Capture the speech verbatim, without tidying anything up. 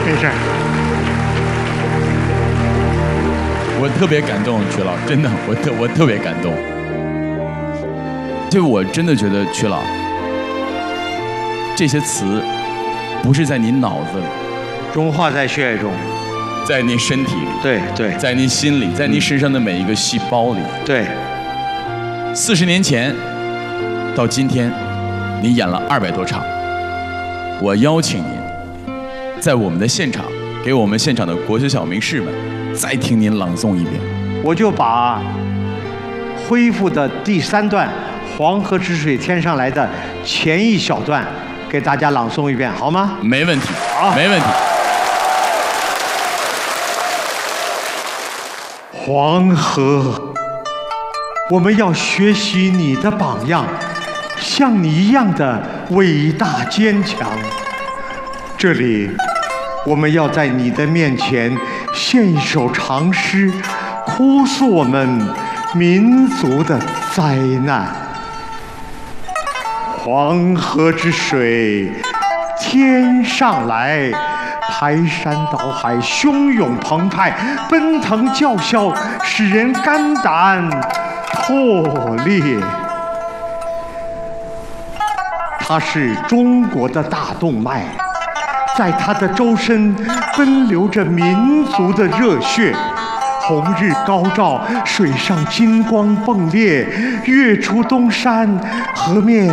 没事。 我特别感动，曲老，真的，我特我特别感动。就我真的觉得曲老，这些词不是在您脑子里， 融化在血液中， 在您身体里， 对对， 在您心里，在您身上的每一个细胞里。 对。 四十年前到今天，你演了二百多场。我邀请您在我们的现场，给我们现场的国学小名士们再听您朗诵一遍。 我就把恢复的第三段《黄河之水天上来》的前一小段给大家朗诵一遍，好吗？ 没问题， 好， 没问题。 黄河，我们要学习你的榜样，像你一样的伟大坚强。这里，我们要在你的面前献一首长诗，哭诉我们民族的灾难。黄河之水天上来，排山倒海，汹涌澎湃，奔腾叫嚣，使人肝胆破裂。它是中国的大动脉，在它的周身奔流着民族的热血。红日高照，水上金光迸裂，月出东山，河面